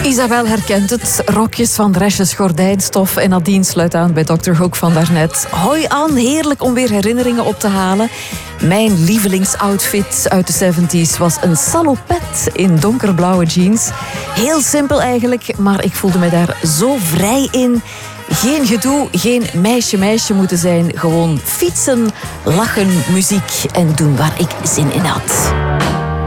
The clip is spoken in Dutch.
Isabel herkent het. Rokjes van restjes gordijnstof. En Nadine sluit aan bij Dr. Hook van daarnet. Hoi Anne, heerlijk om weer herinneringen op te halen. Mijn lievelingsoutfit uit de 70s was een salopet in donkerblauwe jeans. Heel simpel eigenlijk, maar ik voelde me daar zo vrij in. Geen gedoe, geen meisje moeten zijn. Gewoon fietsen, lachen, muziek en doen waar ik zin in had.